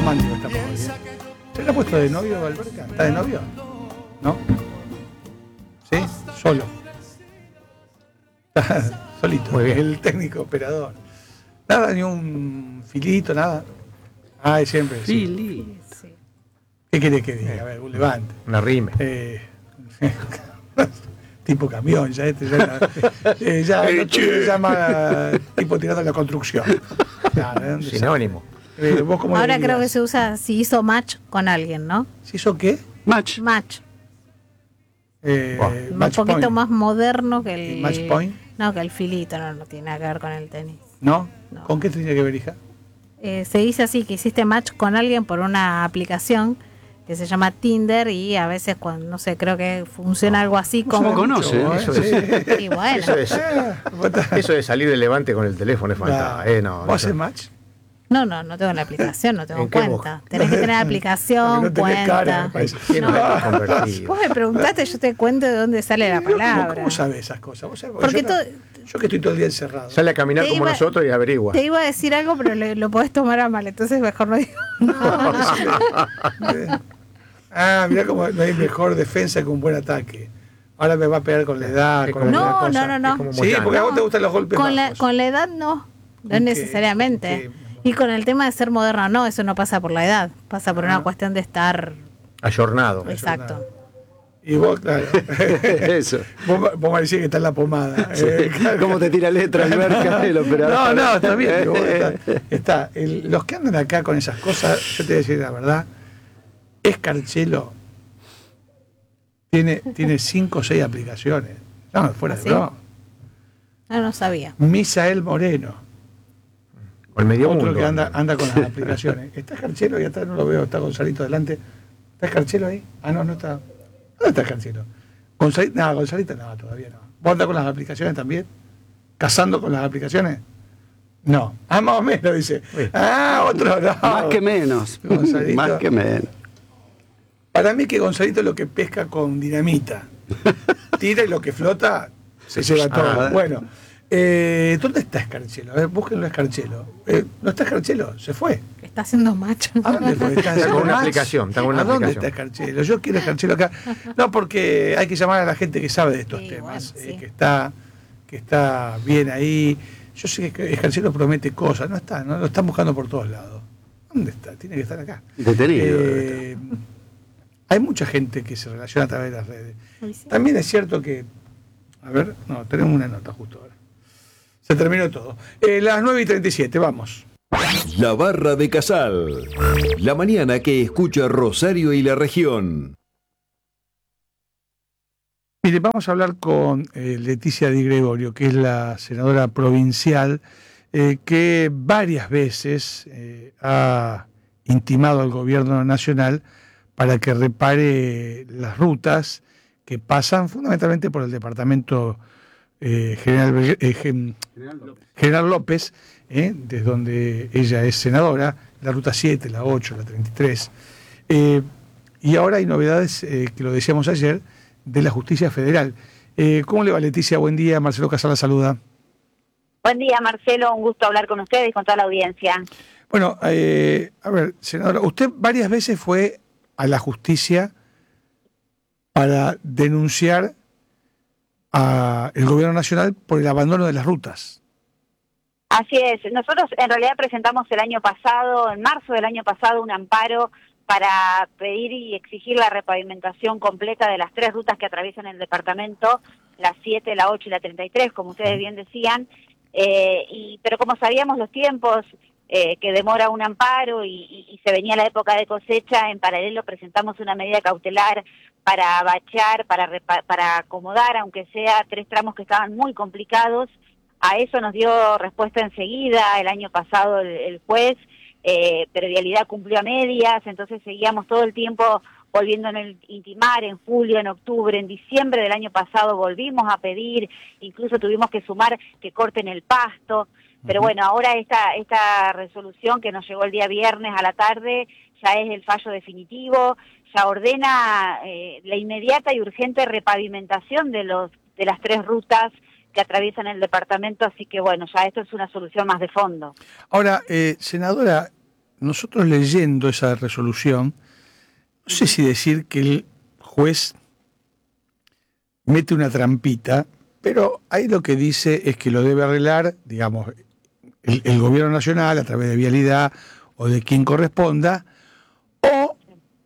romántico está por hoy, ¿eh? ¿Se le ha puesto de novio, Alberca? ¿Está de novio? ¿No? ¿Sí? Solo. Solito. Muy bien. El técnico operador. Nada, ni un filito, nada. Ay, siempre. Sí. Fili. Sí. ¿Qué querés que diga? A ver, un levante. Una rime. Tipo camión, ya ya no se llama tipo tirando a la construcción. Claro, Sinónimo. ¿Vos cómo Ahora le creo que dirías? se usa si hizo match con alguien, ¿no? ¿Se hizo qué? Match. Match. Match Un poquito point. más moderno que el... ¿Match point? No, que el filito, no tiene nada que ver con el tenis. ¿No? No. ¿Con qué tenía que ver, hija? Se dice así, que hiciste match con alguien por una aplicación que se llama Tinder y a veces cuando, no sé, creo que funciona algo así ¿Cómo como... conoce? Eso es. Y bueno, Eso de salir de Levante con el teléfono es fantástico. No, ¿Vos eso- haces match? no tengo la aplicación, no tengo ¿En qué cuenta. Tenés que tener aplicación, Porque no tenés cara, cuenta. me parece. ¿Quién no es convertido? Vos me preguntaste, yo te cuento de dónde sale la palabra. ¿Cómo sabés esas cosas? ¿Vos sabés? Porque yo que estoy todo el día encerrado. Sale a caminar Te como iba- nosotros y averigua. Te iba a decir algo, pero lo podés tomar a mal, entonces mejor no digo. Mirá cómo no hay mejor defensa que un buen ataque. Ahora me va a pegar con la edad, con No, alguna cosa. no, no. Es como Sí, Moyano. porque a vos te gustan los golpes Con bajos. la edad no ¿Con necesariamente. qué? Y con el tema de ser moderno, no, eso no pasa por la edad, pasa por una Ah. cuestión de estar... Ayornado. Exacto. Y vos, claro. Eso. vos me decís que está en la pomada. Claro. ¿Cómo te tira letra Alberca, el operador? No, está bien. Digo, está. Los que andan acá con esas cosas, yo te voy a decir la verdad, Escarchelo tiene 5 o 6 aplicaciones. No, fuera ¿Ah, de sí? broma. No sabía. Misael Moreno, O el medio otro mundo. que anda con las aplicaciones. ¿Está Escarchelo? Ya está, no lo veo, está Gonzalito delante. ¿Está Escarchelo ahí? Ah, no está. ¿Dónde está Escarchelo? Gonzalito no, todavía no. ¿Vos andás con las aplicaciones también? ¿Casando con las aplicaciones? No. Ah, más o menos, dice. Uy. Otro no. Más que menos. Gonzalito. Más que menos. Para mí que Gonzalito es lo que pesca con dinamita. Tira y lo que flota se lleva todo. Bueno, ¿dónde está Escarchelo? A ver, búsquenlo a Escarchelo. ¿No está Escarchelo? Se fue. Está haciendo macho. ¿A dónde fue? Está con una aplicación, está con una ¿A dónde aplicación. está Escarchelo? Yo quiero Escarchelo acá. No, porque hay que llamar a la gente que sabe de estos Sí, temas, bueno, sí. que está bien ahí. Yo sé que Escarchelo promete cosas, no está, no lo están buscando por todos lados. ¿Dónde está? Tiene que estar acá. Detenido. Hay mucha gente que se relaciona a través de las redes. Ay, sí. También es cierto que, a ver, no, tenemos una nota justo ahora. Se terminó todo. Las 9:37, vamos. La Barra de Casal. La mañana que escucha Rosario y la región. Mire, vamos a hablar con Leticia Di Gregorio, que es la senadora provincial, que varias veces ha intimado al gobierno nacional para que repare las rutas que pasan fundamentalmente por el departamento General López, desde donde ella es senadora, la ruta 7, la 8, la 33. Y ahora hay novedades, que lo decíamos ayer, de la justicia federal. ¿Cómo le va, Leticia? Buen día, Marcelo Casal la saluda. Buen día, Marcelo, un gusto hablar con ustedes y con toda la audiencia. Bueno, a ver, senadora, usted varias veces fue a la justicia para denunciar al gobierno nacional por el abandono de las rutas. Así es, nosotros en realidad presentamos el año pasado, en marzo del año pasado, un amparo para pedir y exigir la repavimentación completa de las 3 rutas que atraviesan el departamento, la 7, la 8 y la 33, como ustedes bien decían, pero como sabíamos los tiempos que demora un amparo y se venía la época de cosecha, en paralelo presentamos una medida cautelar para bachar, para acomodar, aunque sea 3 tramos que estaban muy complicados. A eso nos dio respuesta enseguida el año pasado el juez, pero Vialidad cumplió a medias, entonces seguíamos todo el tiempo volviendo a intimar en julio, en octubre, en diciembre del año pasado volvimos a pedir, incluso tuvimos que sumar que corten el pasto, pero bueno, ahora esta resolución que nos llegó el día viernes a la tarde ya es el fallo definitivo, ya ordena la inmediata y urgente repavimentación de las 3 rutas que atraviesan el departamento, así que bueno, ya esto es una solución más de fondo. Ahora, senadora, nosotros leyendo esa resolución, no sé si decir que el juez mete una trampita, pero ahí lo que dice es que lo debe arreglar, digamos, el gobierno nacional a través de Vialidad o de quien corresponda, o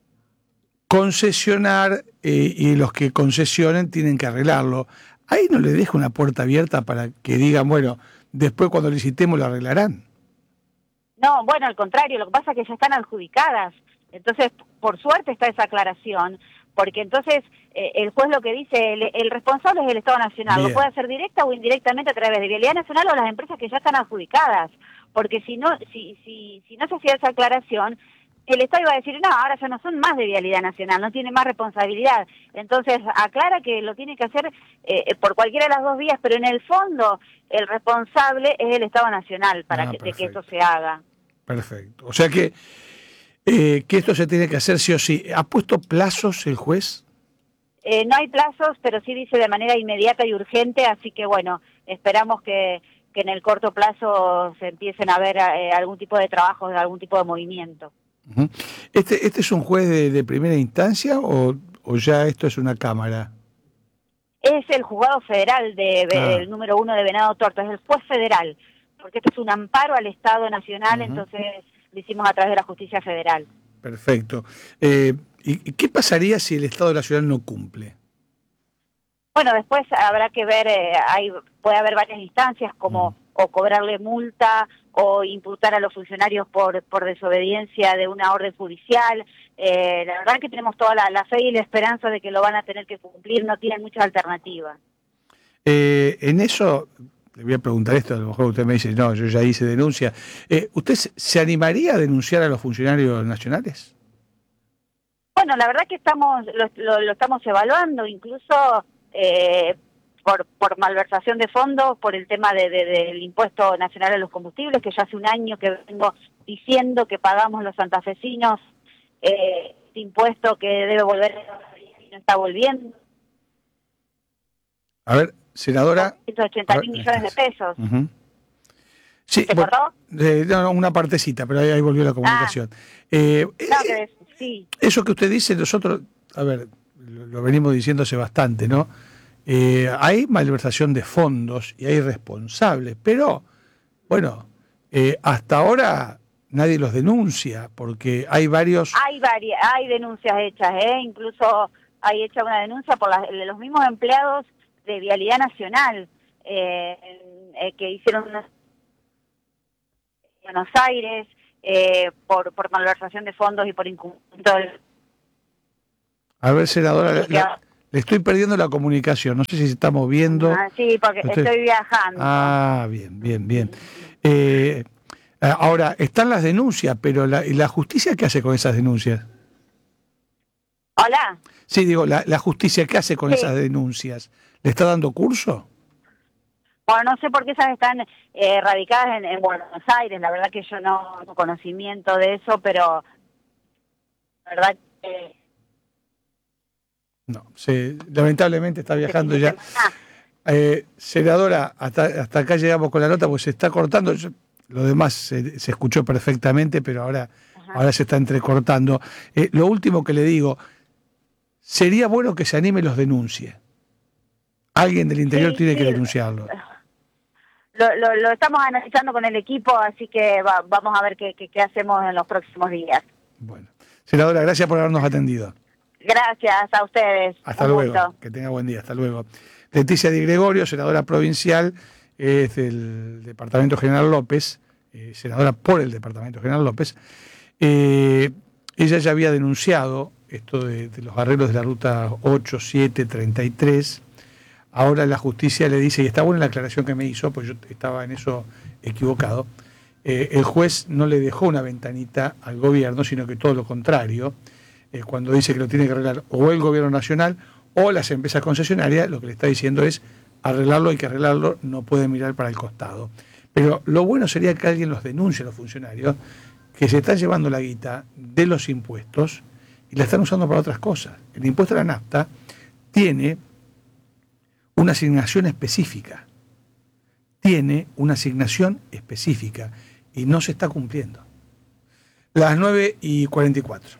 concesionar y los que concesionen tienen que arreglarlo. Ahí no le deja una puerta abierta para que digan, bueno, después cuando licitemos lo arreglarán. No, bueno, al contrario, lo que pasa es que ya están adjudicadas. Entonces, por suerte está esa aclaración, porque entonces el juez lo que dice, el responsable es el Estado Nacional, Bien. lo puede hacer directa o indirectamente a través de Vialidad Nacional o las empresas que ya están adjudicadas, porque si no se hacía esa aclaración, el Estado iba a decir, no, ahora ya no son más de Vialidad Nacional, no tiene más responsabilidad. Entonces, aclara que lo tiene que hacer por cualquiera de las dos vías, pero en el fondo el responsable es el Estado Nacional para de que esto se haga. Perfecto. O sea que esto se tiene que hacer sí o sí. ¿Ha puesto plazos el juez? No hay plazos, pero sí dice de manera inmediata y urgente, así que bueno, esperamos que en el corto plazo se empiecen a ver algún tipo de trabajo, algún tipo de movimiento. Uh-huh. ¿Este es un juez de primera instancia o ya esto es una cámara? Es el juzgado federal el número 1 de Venado Tuerto, es el juez federal, porque esto es un amparo al Estado Nacional, entonces lo hicimos a través de la justicia federal. Perfecto. ¿Y qué pasaría si el Estado Nacional no cumple? Bueno, después habrá que ver, puede haber varias instancias como o cobrarle multa o imputar a los funcionarios por desobediencia de una orden judicial. La verdad que tenemos toda la fe y la esperanza de que lo van a tener que cumplir, no tienen muchas alternativas. En eso, le voy a preguntar esto, a lo mejor usted me dice, no, yo ya hice denuncia. ¿Usted se animaría a denunciar a los funcionarios nacionales? Bueno, la verdad que lo estamos evaluando, incluso por malversación de fondos, por el tema del impuesto nacional a los combustibles, que ya hace un año que vengo diciendo que pagamos los santafesinos este impuesto que debe volver y no está volviendo. A ver, senadora. 180.000 millones de pesos. Uh-huh. Sí, ¿Se cortó? No, una partecita, pero ahí volvió la comunicación. Sí. Eso que usted dice, nosotros, a ver, lo venimos diciendo hace bastante, ¿no? Hay malversación de fondos y hay responsables, pero, bueno, hasta ahora nadie los denuncia, porque hay varios... Hay denuncias hechas, incluso hay hecha una denuncia por los mismos empleados de Vialidad Nacional, que hicieron en Buenos Aires, por malversación de fondos y por incumplimiento del... A ver, senadora, le estoy perdiendo la comunicación, no sé si se está moviendo. Sí, porque estoy viajando. Bien. Ahora, están las denuncias, pero ¿la justicia qué hace con esas denuncias? ¿Hola? Sí, digo, ¿la justicia qué hace con esas denuncias? ¿Le está dando curso? Bueno, no sé por qué esas están radicadas en Buenos Aires, la verdad que yo no tengo conocimiento de eso, pero la verdad que... No, lamentablemente está viajando ya. Senadora, hasta acá llegamos con la nota, porque se está cortando. Lo demás se escuchó perfectamente, pero ahora se está entrecortando. Lo último que le digo, sería bueno que se anime y los denuncie. Alguien del interior tiene que denunciarlo. Lo estamos analizando con el equipo, así que vamos a ver qué hacemos en los próximos días. Bueno, senadora, gracias por habernos atendido. Gracias a ustedes. Hasta luego. Que tenga buen día. Hasta luego. Leticia Di Gregorio, senadora provincial, es del Departamento General López, senadora por el Departamento General López. Ella ya había denunciado esto de los arreglos de la ruta 8, 7, 33. Ahora la justicia le dice, y está buena la aclaración que me hizo, pues yo estaba en eso equivocado, el juez no le dejó una ventanita al gobierno, sino que todo lo contrario. Cuando dice que lo tiene que arreglar o el gobierno nacional o las empresas concesionarias, lo que le está diciendo es arreglarlo, hay que arreglarlo, no puede mirar para el costado. Pero lo bueno sería que alguien los denuncie a los funcionarios que se están llevando la guita de los impuestos y la están usando para otras cosas. El impuesto a la nafta tiene una asignación específica. Y no se está cumpliendo. Las 9:44.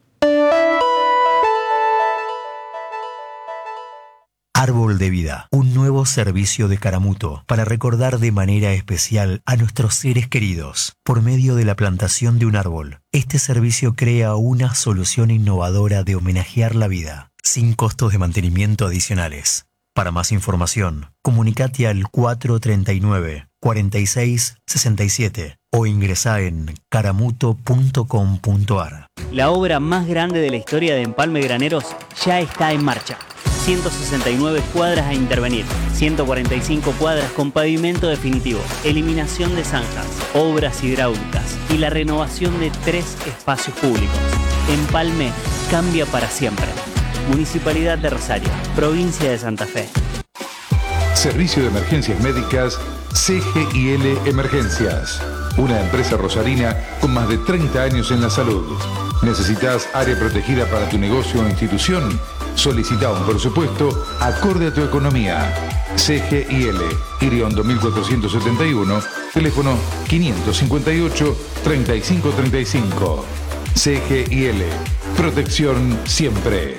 Árbol de Vida, un nuevo servicio de Caramuto para recordar de manera especial a nuestros seres queridos por medio de la plantación de un árbol. Este servicio crea una solución innovadora de homenajear la vida, sin costos de mantenimiento adicionales. Para más información, comunicate al 439-4667 o ingresá en caramuto.com.ar. La obra más grande de la historia de Empalme Graneros ya está en marcha. 169 cuadras a intervenir, 145 cuadras con pavimento definitivo, eliminación de zanjas, obras hidráulicas y la renovación de 3 espacios públicos. Empalme cambia para siempre. Municipalidad de Rosario, provincia de Santa Fe. Servicio de Emergencias Médicas CGIL Emergencias. Una empresa rosarina con más de 30 años en la salud. ¿Necesitas área protegida para tu negocio o institución? Solicita un presupuesto acorde a tu economía. CGIL, Iriondo 1471, teléfono 558-3535. CGIL, protección siempre.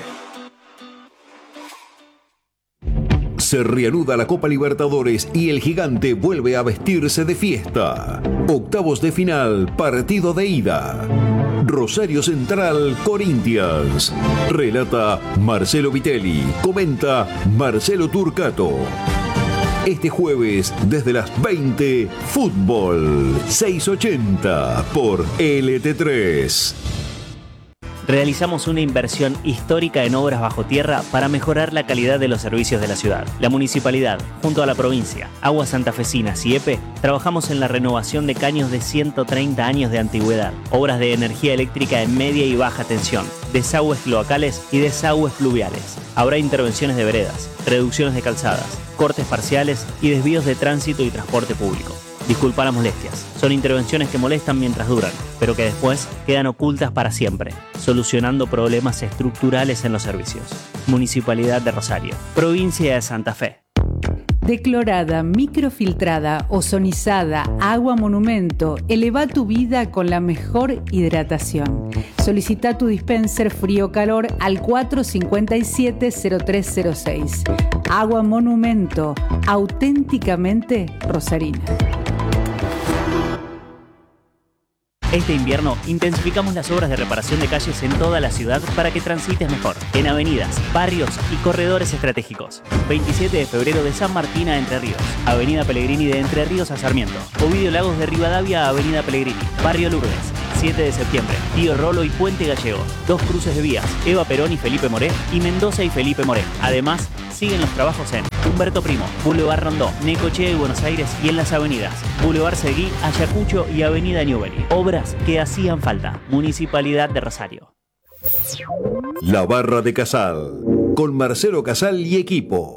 Se reanuda la Copa Libertadores y el Gigante vuelve a vestirse de fiesta. Octavos de final, partido de ida. Rosario Central, Corinthians. Relata Marcelo Vitelli. Comenta Marcelo Turcato. Este jueves, desde las 20, Fútbol 680 por LT3. Realizamos una inversión histórica en obras bajo tierra para mejorar la calidad de los servicios de la ciudad. La municipalidad, junto a la provincia, Aguas Santafesinas y EPE, trabajamos en la renovación de caños de 130 años de antigüedad, obras de energía eléctrica en media y baja tensión, desagües cloacales y desagües pluviales. Habrá intervenciones de veredas, reducciones de calzadas, cortes parciales y desvíos de tránsito y transporte público. Disculpa las molestias, son intervenciones que molestan mientras duran, pero que después quedan ocultas para siempre, solucionando problemas estructurales en los servicios. Municipalidad de Rosario, provincia de Santa Fe. Declorada, microfiltrada, ozonizada, agua monumento, eleva tu vida con la mejor hidratación. Solicita tu dispenser frío-calor al 457-0306. Agua monumento, auténticamente rosarina. Este invierno intensificamos las obras de reparación de calles en toda la ciudad para que transites mejor, en avenidas, barrios y corredores estratégicos. 27 de febrero de San Martín a Entre Ríos, Avenida Pellegrini de Entre Ríos a Sarmiento, Ovidio Lagos de Rivadavia a Avenida Pellegrini, Barrio Lourdes, 7 de septiembre, Tío Rolo y Puente Gallego, 2 cruces de vías, Eva Perón y Felipe Moré, y Mendoza y Felipe Moré. Además, siguen los trabajos en Humberto Primo, Boulevard Rondó, Necochea y Buenos Aires y en las avenidas Boulevard Seguí, Ayacucho y Avenida Newbery. Obras que hacían falta. Municipalidad de Rosario. La Barra de Casal, con Marcelo Casal y equipo.